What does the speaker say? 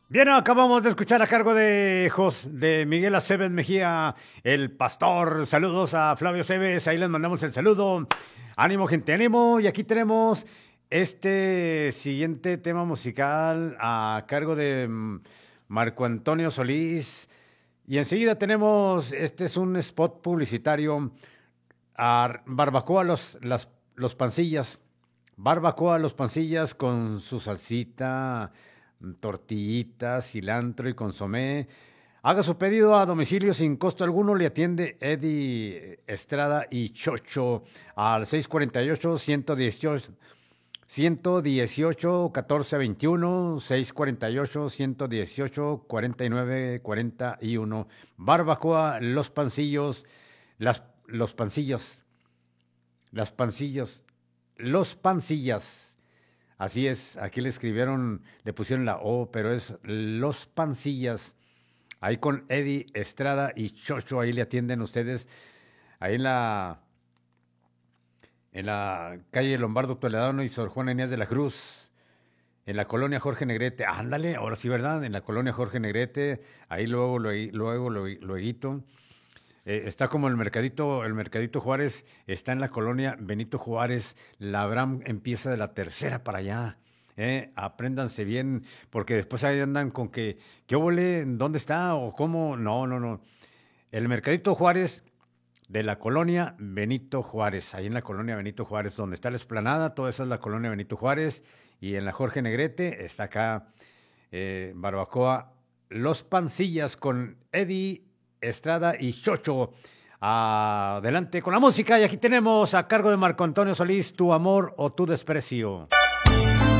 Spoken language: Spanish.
Bien, acabamos de escuchar a cargo de Miguel Aceves Mejía, el pastor. Saludos a Flavio Aceves, ahí les mandamos el saludo. Ánimo, gente, ánimo. Y aquí tenemos este siguiente tema musical a cargo de Marco Antonio Solís. Y enseguida tenemos, este es un spot publicitario a Barbacoa los Pancillas. Barbacoa los Pancillas con su salsita, tortillitas, cilantro y consomé. Haga su pedido a domicilio sin costo alguno. Le atiende Eddie Estrada y Chocho al 648-118. 118-1421, 648-118-4941. Barbacoa, Los Pancillos, los Pancillos, las Pancillos, Los Pancillas. Así es, aquí le escribieron, le pusieron la O, pero es Los Pancillas. Ahí con Eddie Estrada y Chocho, ahí le atienden ustedes, ahí en la calle Lombardo Toledano y Sor Juana Inés de la Cruz, en la colonia Jorge Negrete. Ándale, ahora sí, ¿verdad? En la colonia Jorge Negrete, ahí luego, está como el Mercadito Juárez, está en la colonia Benito Juárez. La Abraham empieza de la tercera para allá. Apréndanse bien, porque después ahí andan con que, ¿qué óvole? ¿Dónde está? ¿O cómo? No, no, no. El Mercadito Juárez de la colonia Benito Juárez, ahí en la colonia Benito Juárez, donde está la explanada, toda esa es la colonia Benito Juárez, y en la Jorge Negrete está acá Barbacoa Los Pancillas con Eddie Estrada y Chocho. Adelante con la música, y aquí tenemos a cargo de Marco Antonio Solís, Tu amor o tu desprecio.